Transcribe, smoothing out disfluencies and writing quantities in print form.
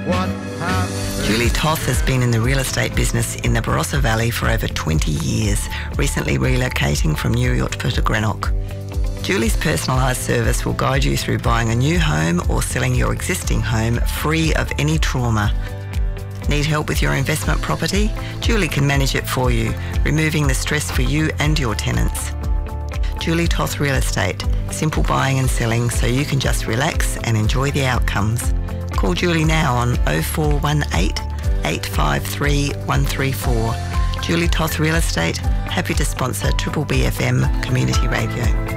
what happened. Julie Toth has been in the real estate business in the Barossa Valley for over 20 years, recently relocating from New York to Greenock. Julie's personalised service will guide you through buying a new home or selling your existing home free of any trauma. Need help with your investment property? Julie can manage it for you, removing the stress for you and your tenants. Julie Toth Real Estate. Simple buying and selling so you can just relax and enjoy the outcomes. Call Julie now on 0418 853 134. Julie Toth Real Estate, happy to sponsor Triple BFM Community Radio.